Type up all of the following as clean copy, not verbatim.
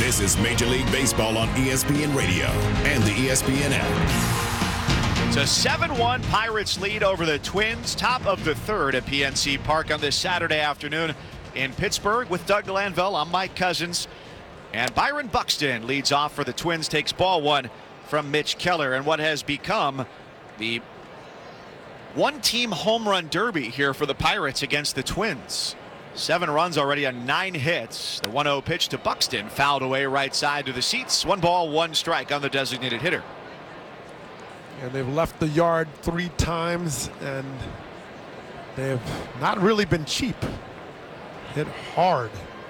This is Major League Baseball on ESPN Radio and the ESPN app. It's a 7-1 Pirates lead over the Twins, top of the third at PNC Park on this Saturday afternoon in Pittsburgh with Doug Glanville. I'm Mike Cousins. And Byron Buxton leads off for the Twins, takes ball one from Mitch Keller, and what has become the one-team home run derby here for the Pirates against the Twins. 7 runs already on 9 hits. The 1-0 pitch to Buxton fouled away right side to the seats. 1 ball, 1 strike on the designated hitter. And they've left the yard 3 times, and they've not really been cheap. Hit hard.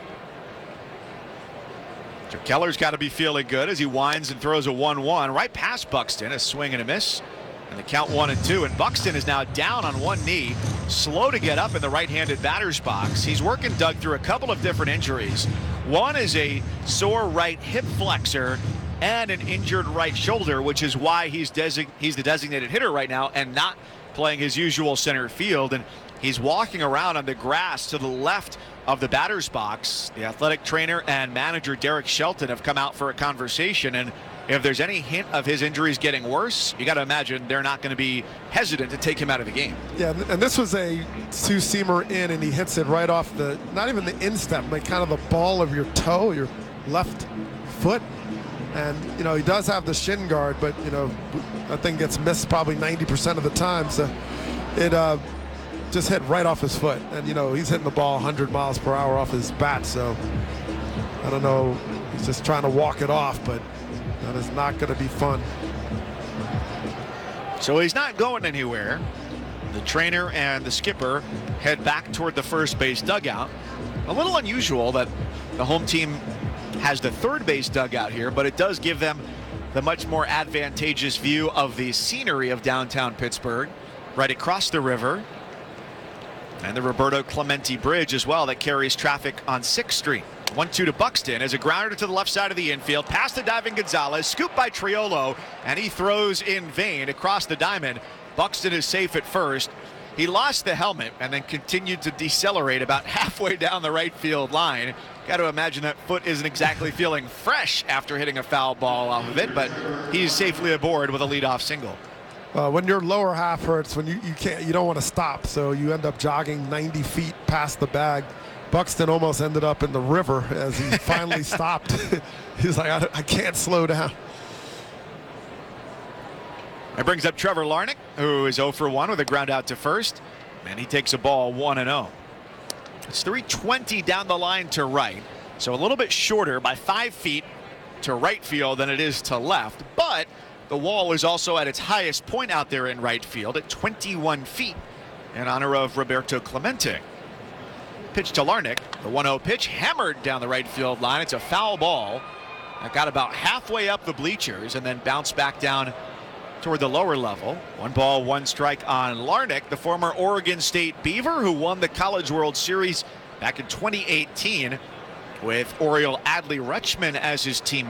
So Keller's got to be feeling good as he winds and throws a 1-1 right past Buxton. A swing and a miss. And the count 1-2, and Buxton is now down on one knee, slow to get up in the right-handed batter's box. He's working Doug through a couple of different injuries. One is a sore right hip flexor and an injured right shoulder, which is why he's the designated hitter right now and not playing his usual center field. And he's walking around on the grass to the left of the batter's box. The athletic trainer and manager Derek Shelton have come out for a conversation, and if there's any hint of his injuries getting worse, you got to imagine they're not going to be hesitant to take him out of the game. Yeah, and this was a two-seamer in, and he hits it right off the, not even the instep, but kind of the ball of your toe, your left foot. And, you know, he does have the shin guard, but, you know, that thing gets missed probably 90% of the time. So it just hit right off his foot. And, you know, he's hitting the ball 100 miles per hour off his bat. So I don't know, he's just trying to walk it off, but that is not going to be fun. So he's not going anywhere. The trainer and the skipper head back toward the first base dugout. A little unusual that the home team has the third base dugout here, but it does give them the much more advantageous view of the scenery of downtown Pittsburgh, right across the river, and the Roberto Clemente Bridge as well that carries traffic on 6th Street. 1-2 to Buxton as a grounder to the left side of the infield, past the diving Gonzalez, scooped by Triolo, and he throws in vain across the diamond. Buxton is safe at first. He lost the helmet and then continued to decelerate about halfway down the right field line. Got to imagine that foot isn't exactly feeling fresh after hitting a foul ball off of it, but he's safely aboard with a leadoff single. When your lower half hurts, when you don't want to stop, so you end up jogging 90 feet past the bag. Buxton almost ended up in the river as he finally stopped. He's like, I can't slow down. That brings up Trevor Larnach, who is 0 for 1 with a ground out to first, and he takes a ball 1-0. It's 320 down the line to right, so a little bit shorter by 5 feet to right field than it is to left, but the wall is also at its highest point out there in right field at 21 feet in honor of Roberto Clemente. Pitch to Larnach, the 1-0 pitch hammered down the right field line. It's a foul ball that got about halfway up the bleachers and then bounced back down toward the lower level. 1 ball, 1 strike on Larnach, the former Oregon State Beaver who won the College World Series back in 2018 with Oriole Adley Rutschman as his team